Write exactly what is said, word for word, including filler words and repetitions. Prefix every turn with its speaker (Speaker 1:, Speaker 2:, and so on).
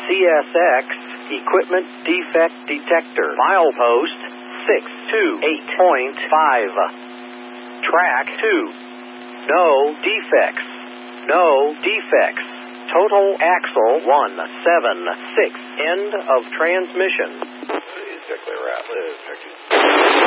Speaker 1: C S X Equipment Defect Detector. Milepost six two eight point five. Track two. No defects. No defects. Total axle one seven six. End of transmission.
Speaker 2: Exactly right.